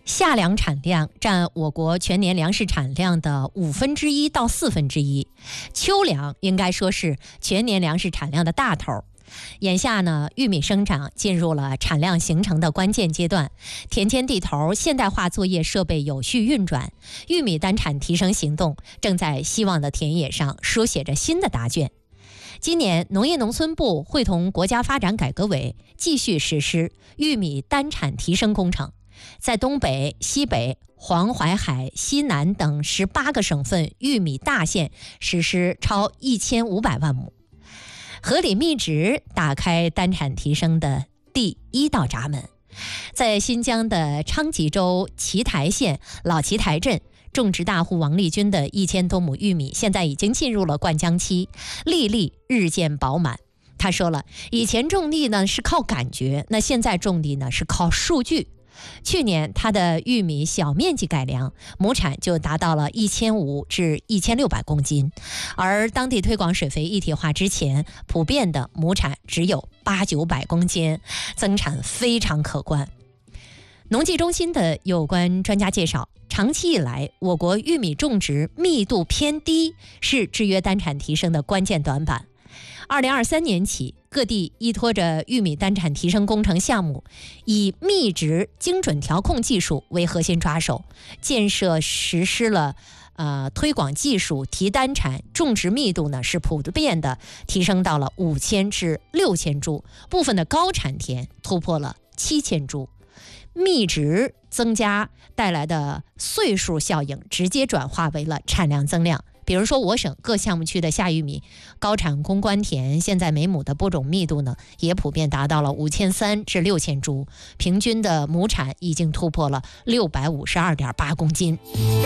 夏粮产量占我国全年粮食产量的1/5到1/4，秋粮应该说是全年粮食产量的大头。眼下呢，玉米生长进入了产量形成的关键阶段，田间地头现代化作业设备有序运转，玉米单产提升行动正在希望的田野上书写着新的答卷。今年，农业农村部会同国家发展改革委继续实施玉米单产提升工程，在东北、西北、黄淮海、西南等18个省份玉米大县实施超1500万亩。合理密植打开单产提升的第一道闸门。在新疆的昌吉州奇台县老奇台镇，种植大户王丽军的1000多亩玉米现在已经进入了灌浆期，粒粒日渐饱满。他说了，以前种地呢是靠感觉，那现在种地呢是靠数据。去年他的玉米小面积改良，亩产就达到了1500至1600公斤，而当地推广水肥一体化之前，普遍的亩产只有800-900公斤，增产非常可观。农技中心的有关专家介绍，长期以来，我国玉米种植密度偏低是制约单产提升的关键短板。2023年起，各地依托着玉米单产提升工程项目，以密植精准调控技术为核心抓手，建设实施了推广技术，提单产，种植密度呢是普遍的提升到了5000至6000株，部分的高产田突破了7000株。密植增加带来的岁数效应直接转化为了产量增量。比如说，我省各项目区的夏玉米高产攻关田，现在每亩的播种密度呢，也普遍达到了5300至6000株，平均的亩产已经突破了652.8公斤。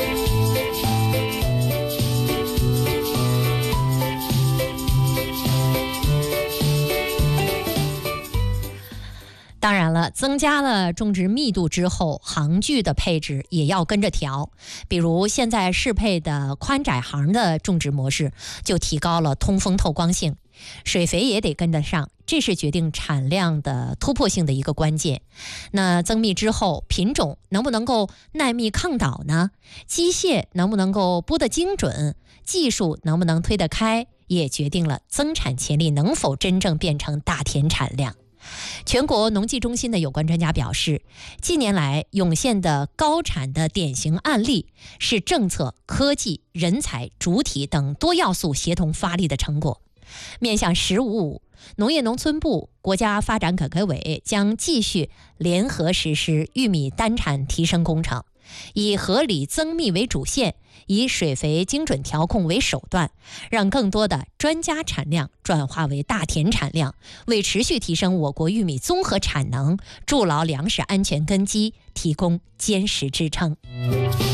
当然了，增加了种植密度之后，行距的配置也要跟着调。比如现在适配的宽窄行的种植模式，就提高了通风透光性，水肥也得跟得上，这是决定产量的突破性的一个关键。那增密之后，品种能不能够耐密抗倒呢？机械能不能够播得精准？技术能不能推得开？也决定了增产潜力能否真正变成大田产量。全国农技中心的有关专家表示，近年来涌现的高产的典型案例是政策、科技、人才、主体等多要素协同发力的成果。面向“15+5”，农业农村部、国家发展改革委将继续联合实施玉米单产提升工程，以合理增密为主线，以水肥精准调控为手段，让更多的专家产量转化为大田产量，为持续提升我国玉米综合产能、筑牢粮食安全根基提供坚实支撑。